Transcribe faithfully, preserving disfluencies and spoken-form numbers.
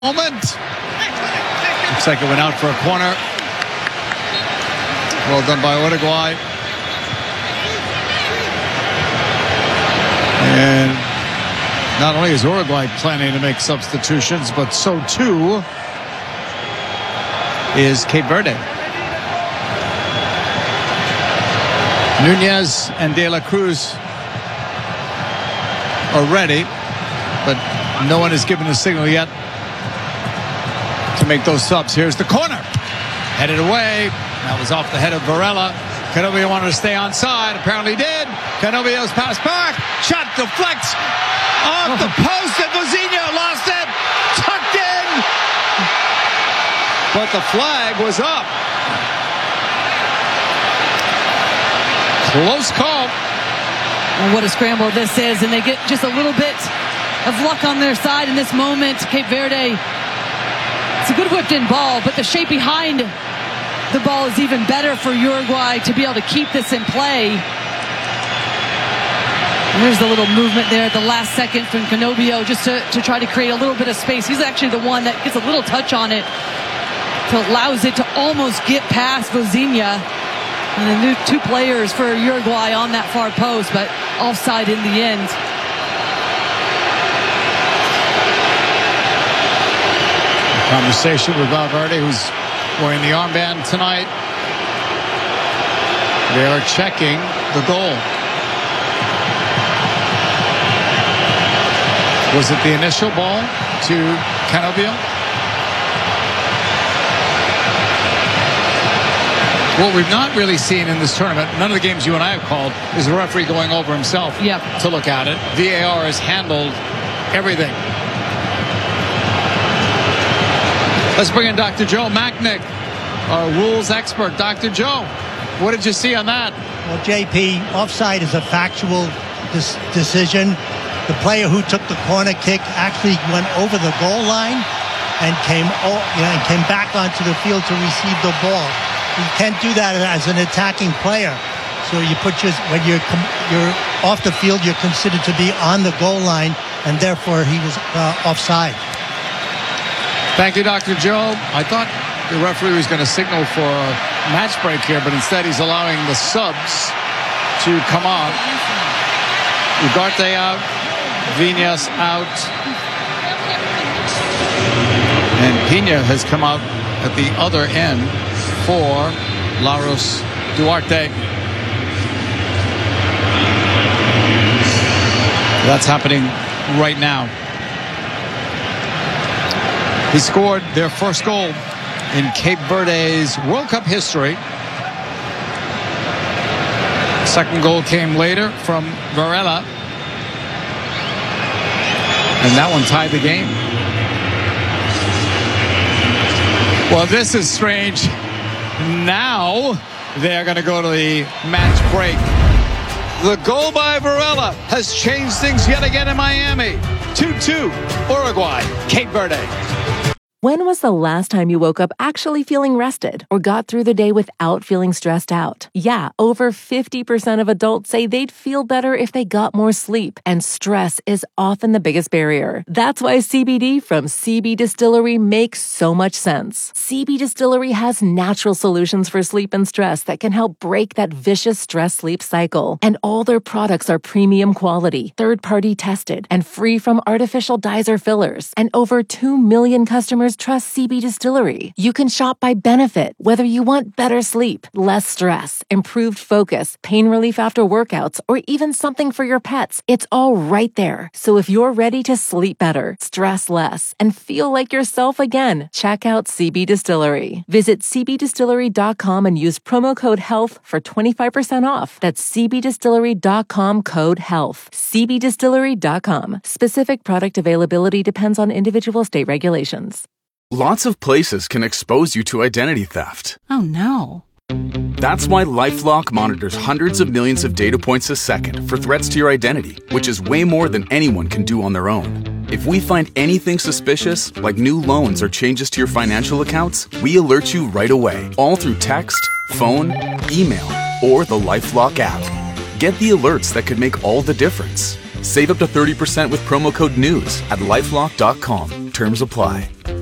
Moment. Looks like it went out for a corner. Well done by Uruguay. And not only is Uruguay planning to make substitutions, but so too is Cape Verde. Nunez and De La Cruz are ready, but no one has given a signal yet to make those subs. Here's the corner. Headed away. That was off the head of Varela. Canovio wanted to stay onside. Apparently did. Canovio's pass back. Shot deflects off the post, and Vozinha lost it. Tucked in. But the flag was up. Close call. Well, what a scramble this is, and they get just a little bit of luck on their side in this moment. Cape Verde, it's a good whipped in ball, but the shape behind the ball is even better for Uruguay to be able to keep this in play. There's the little movement there at the last second from Canovio just to, to try to create a little bit of space. He's actually the one that gets a little touch on it, that allows it to almost get past Vozinha. And the new two players for Uruguay on that far post, but offside in the end. Conversation with Valverde, who's wearing the armband tonight. They are checking the goal. Was it the initial ball to Canovio? What we've not really seen in this tournament, none of the games you and I have called, is the referee going over himself yep. to look at it. V A R has handled everything. Let's bring in Doctor Joe Machnik, our rules expert. Doctor Joe, what did you see on that? Well, J P, offside is a factual dis- decision. The player who took the corner kick actually went over the goal line and came, o- you know, and came back onto the field to receive the ball. You can't do that as an attacking player. So you put your, when you're you're off the field, you're considered to be on the goal line, and therefore he was uh, offside. Thank you, Doctor Joe. I thought the referee was going to signal for a match break here, but instead he's allowing the subs to come on. Ugarte out, Viñas out, and Pina has come out at the other end for Laros Duarte. That's happening right now. He scored their first goal in Cape Verde's World Cup history. Second goal came later from Varela, and that one tied the game. Well, this is strange. Now they're going to go to the match break. The goal by Varela has changed things yet again in Miami. two two, Uruguay, Cape Verde. When was the last time you woke up actually feeling rested or got through the day without feeling stressed out? Yeah, over fifty percent of adults say they'd feel better if they got more sleep, and stress is often the biggest barrier. That's why C B D from C B Distillery makes so much sense. C B Distillery has natural solutions for sleep and stress that can help break that vicious stress-sleep cycle. And all their products are premium quality, third-party tested, and free from artificial dyes or fillers. And over two million customers trust C B Distillery. You can shop by benefit, whether you want better sleep, less stress, improved focus, pain relief after workouts, or even something for your pets. It's all right there. So if you're ready to sleep better, stress less, and feel like yourself again, check out C B Distillery. Visit c b distillery dot com and use promo code HEALTH for twenty-five percent off. That's c b distillery dot com code HEALTH. c b distillery dot com. Specific product availability depends on individual state regulations. Lots of places can expose you to identity theft. Oh no. That's why LifeLock monitors hundreds of millions of data points a second for threats to your identity, which is way more than anyone can do on their own. If we find anything suspicious, like new loans or changes to your financial accounts, we alert you right away, all through text, phone, email, or the LifeLock app. Get the alerts that could make all the difference. Save up to thirty percent with promo code NEWS at LifeLock dot com. Terms apply.